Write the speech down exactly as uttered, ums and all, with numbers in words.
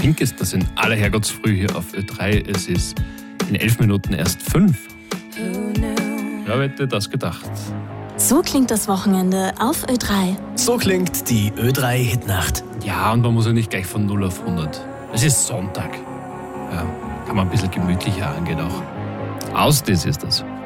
Pink ist das in aller Herrgottsfrüh hier auf Ö drei. Es ist in elf Minuten erst fünf. Wer hätte das gedacht? So klingt das Wochenende auf Ö drei. So klingt die Ö drei Hitnacht. Ja, und man muss ja nicht gleich von null auf hundert. Es ist Sonntag. Ja, kann man ein bisschen gemütlicher angehen auch. Aus das ist das.